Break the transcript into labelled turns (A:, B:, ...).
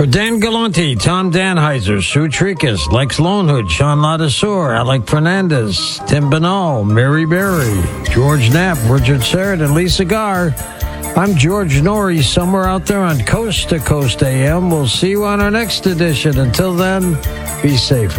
A: For Dan Galante, Tom Danheiser, Sue Tricus, Lex Lonehood, Sean Ladassour, Alec Fernandez, Tim Banal, Mary Berry, George Knapp, Richard Serrett, and Lisa Garr, I'm George Norrie, somewhere out there on Coast to Coast AM. We'll see you on our next edition. Until then, be safe.